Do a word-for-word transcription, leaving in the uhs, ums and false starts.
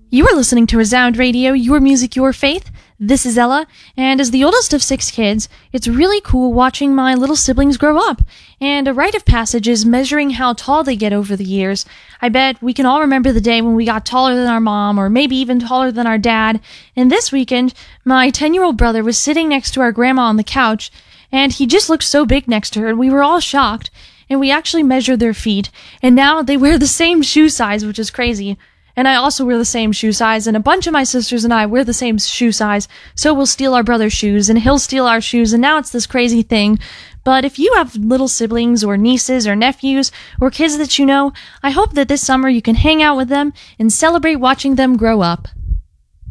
You are listening to Resound Radio, your music, your faith. This is Ella, and as the oldest of six kids, it's really cool watching my little siblings grow up. And a rite of passage is measuring how tall they get over the years. I bet we can all remember the day when we got taller than our mom, or maybe even taller than our dad. And this weekend, my ten-year-old brother was sitting next to our grandma on the couch, and he just looked so big next to her, and we were all shocked. And we actually measured their feet, and now they wear the same shoe size, which is crazy. And I also wear the same shoe size, and a bunch of my sisters and I wear the same shoe size, so we'll steal our brother's shoes, and he'll steal our shoes, and now it's this crazy thing. But if you have little siblings, or nieces, or nephews, or kids that you know, I hope that this summer you can hang out with them and celebrate watching them grow up.